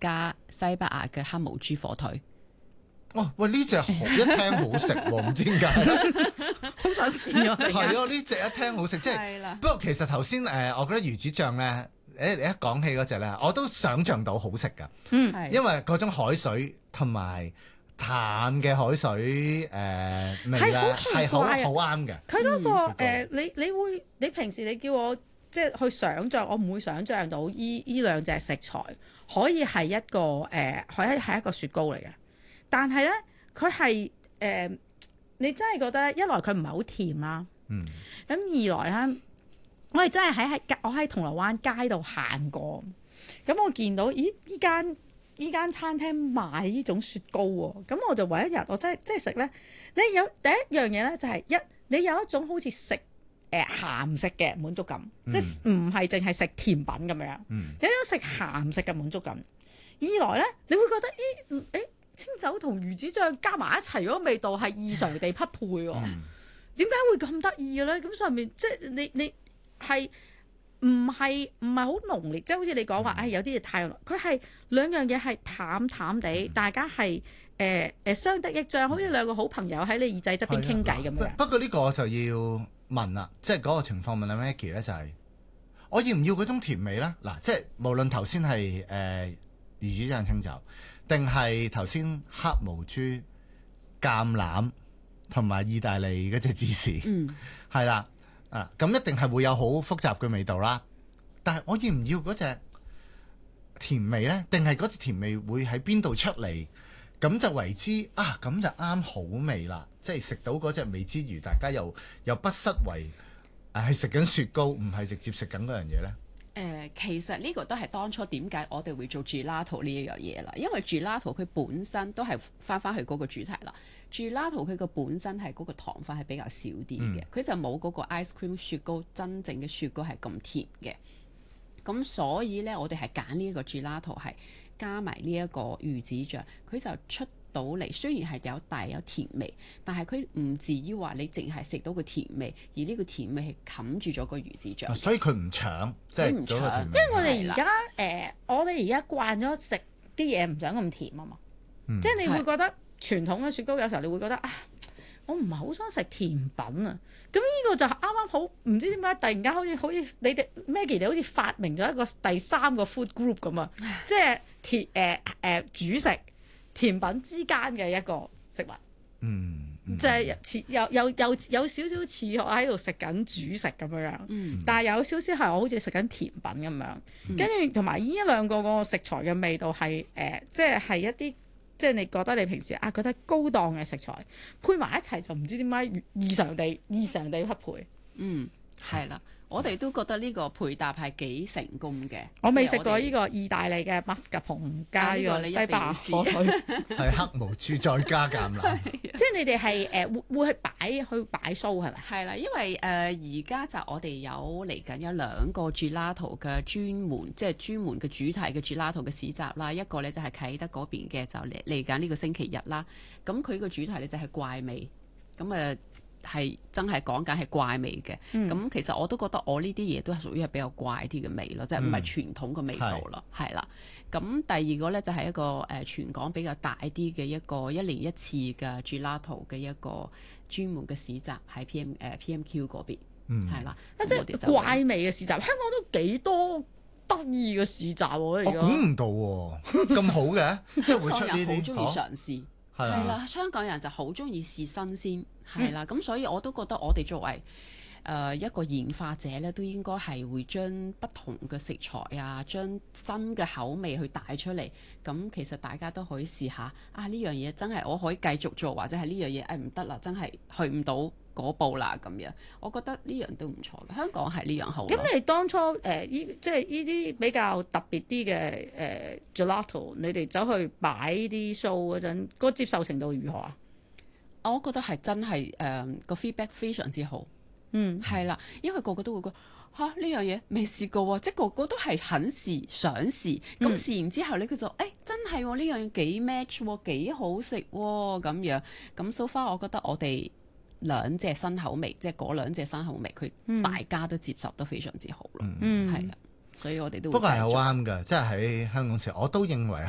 加西班牙嘅黑毛豬火腿。 哦，喂，呢只好一聽好食喎，唔知點解。 好想試啊！ 係啊，呢只一聽好食，即係。 啦。 不過其實頭先我覺得魚子醬咧，你一講起嗰只咧，我都想像到好食㗎。 嗯， 因為嗰種海水同埋淡嘅海水味咧，係好啱嘅。 佢嗰個嗯你平時你叫我即係去想像，我唔會想像到依兩隻食材可以係一個可以係一個雪糕嚟嘅。但係咧，佢係你真係覺得一來佢唔係好甜啦，咁二來咧，我係真係我喺銅鑼灣街度行過，咁我見到依間餐廳賣呢種雪糕喎，咁我就唯一日我真係食咧，你有第一樣嘢咧就係你有一種好似食鹹食嘅滿足感，即係唔係淨係食甜品咁樣，有一種食鹹食嘅滿足感。二來咧，你會覺得清酒同魚子醬加埋一齊嗰個味道係異常地匹配喎，點解會咁得意嘅咧？咁上面即係你係唔係好濃烈？即係好似你講話，有啲嘢太濃，佢係兩樣嘢係淡淡地，大家係相得益彰，好似兩個好朋友喺你耳仔側邊傾偈咁樣。 不過呢個我就要問啦，即係嗰個情況問阿 Maggie 咧，就係我要唔要嗰種甜味咧？嗱，即係無論頭先係魚子醬清酒，定係頭先黑毛豬、橄欖同埋意大利嗰隻芝士，係啦，咁一定係會有好複雜嘅味道啦。但係我要唔要嗰隻甜味呢？定係嗰隻甜味會喺邊度出嚟？咁就為之咁就啱好味啦。即係食到嗰隻味之餘，大家又不失為係食緊雪糕，唔係直接食緊嗰樣嘢呢。 其實呢個都係當初點解我哋會做 Gelato 呢一樣嘢啦，因為 Gelato 佢本身都係翻去嗰個主題啦。Gelato 佢個本身係嗰個糖分係比較少啲嘅，佢就冇嗰個 ice cream 雪糕真正嘅雪糕係咁甜嘅。咁所以呢，我哋係揀呢一個 Gelato 係加埋呢一個魚子醬，佢就出到嚟，雖然係帶有甜味，但係佢唔至於話你淨係食到個甜味，而呢個甜味係冚住咗個魚子醬。 所以佢唔搶，即係嗰個甜味。 因為我哋而家慣咗食啲嘢唔想咁甜啊嘛，即係你會覺得傳統嘅雪糕有時候你會覺得我唔係好想食甜品啊。咁呢個就啱啱好，唔知點解突然間好似你哋 Maggie 你好似發明咗一個第三個 food group 咁啊，即係主食甜品之間嘅一個食物，就係有少少似我喺度食緊主食咁樣，但係有少少係我好似食緊甜品咁樣，跟住同埋呢一兩個個食材嘅味道係即係一啲即係你覺得你平時覺得高檔嘅食材配埋一齊就唔知點解異常地匹配。 係啦。我哋都覺得呢個配搭係幾成功嘅。 我未食過呢個意大利嘅 mascarpone 加呢個西班牙火腿， 係黑毛豬再加橄欖。 即係你哋係會去擺 show 係咪？ 係啦，因為而家就我哋有嚟緊有兩個 Gelato 嘅專門嘅主題嘅 Gelato 嘅市集啦。一個呢就係啟德嗰邊嘅，就嚟緊呢個星期日啦。咁佢個主題呢就係怪味，咁係真係講緊係怪味嘅，咁其實我都覺得我呢啲嘢都係屬於係比較怪啲嘅味咯，即係唔係傳統嘅味道咯，係啦。咁第二個呢，就係一個全港比較大啲嘅一個1年1次嘅 Gelato 嘅一個專門嘅市集喺 PMQ 嗰邊，係啦。 即係怪味嘅市集，香港都幾多得意嘅市集喎！我估唔到喎，咁好嘅，即係會出呢啲， 好中意嘗試。係啦，香港人就好中意試新鮮，係啦，咁所以我都覺得我哋作為一個研發者咧，都應該係會將不同嘅食材將新嘅口味去帶出嚟。咁其實大家都可以試下呢樣嘢真係我可以繼續做，或者係呢樣嘢唔得啦，真係去唔到嗰步啦咁樣。我覺得呢樣都唔錯嘅，香港係呢樣好。 咁你當初即係呢啲比較特別啲嘅Gelato，你哋走去擺啲 show 嗰陣，個接受程度如何啊？ 我覺得係真係個 feedback 非常之好。係啦，因為個個都會講呢樣嘢未試過喎，即係個個都係肯試想試，咁試完之後咧佢就真係呢樣嘢幾 match 喎，幾好食喎咁樣。咁 so far 我覺得我哋兩隻新口味，即係嗰兩隻新口味，佢大家都接受得非常之好咯。係啊，所以我哋都會不過係好啱㗎，即係喺香港食，我都認為